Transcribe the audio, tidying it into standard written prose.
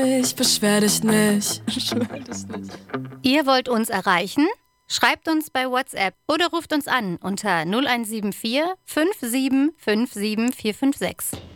Ich beschwer dich nicht. Ihr wollt uns erreichen? Schreibt uns bei WhatsApp oder ruft uns an unter 0174 57 57 456.